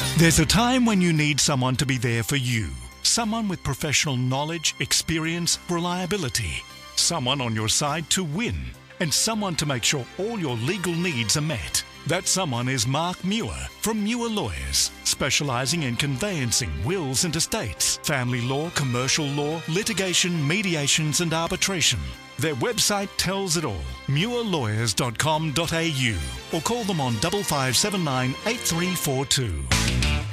There's a time when you need someone to be there for you. Someone with professional knowledge, experience, reliability. Someone on your side to win. And someone to make sure all your legal needs are met. That someone is Mark Muir from Muir Lawyers, specialising in conveyancing wills and estates, family law, commercial law, litigation, mediations and arbitration. Their website tells it all, muirlawyers.com.au, or call them on 5579 8342.